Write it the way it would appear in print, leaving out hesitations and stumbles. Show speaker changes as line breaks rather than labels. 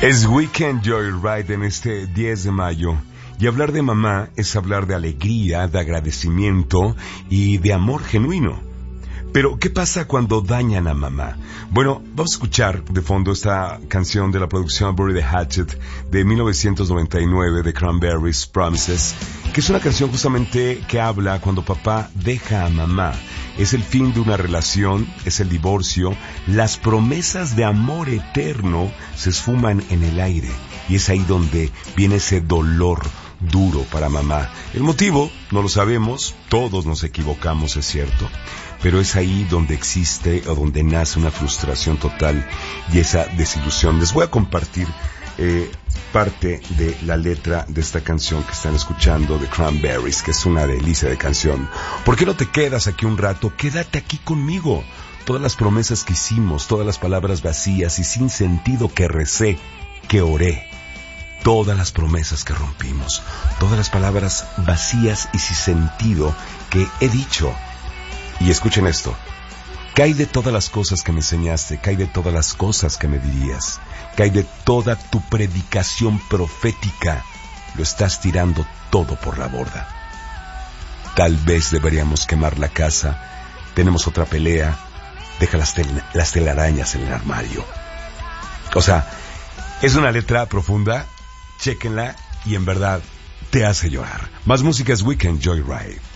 Es Weekend Joyride en este 10 de mayo. Y hablar de mamá es hablar de alegría, de agradecimiento y de amor genuino. Pero, ¿qué pasa cuando dañan a mamá? Bueno, vamos a escuchar de fondo esta canción de la producción Bury the Hatchet de 1999 de Cranberries, Promises, que es una canción justamente que habla cuando papá deja a mamá. Es el fin de una relación, es el divorcio, las promesas de amor eterno se esfuman en el aire y es ahí donde viene ese dolor duro para mamá. El motivo no lo sabemos, todos nos equivocamos, es cierto, pero es ahí donde existe o donde nace una frustración total y esa desilusión. Les voy a compartir parte de la letra de esta canción que están escuchando de Cranberries, que es una delicia de canción. ¿Por qué no te quedas aquí un rato? Quédate aquí conmigo. Todas las promesas que hicimos, todas las palabras vacías y sin sentido que recé, que oré, todas las promesas que rompimos, todas las palabras vacías y sin sentido que he dicho. Y escuchen esto. ¿Qué hay de todas las cosas que me enseñaste? ¿Qué hay de todas las cosas que me dirías? ¿Qué hay de toda tu predicación profética? Lo estás tirando todo por la borda. Tal vez deberíamos quemar la casa. Tenemos otra pelea. Deja las telarañas en el armario. O sea, es una letra profunda. Chéquenla y en verdad te hace llorar. Más música es Weekend Joyride.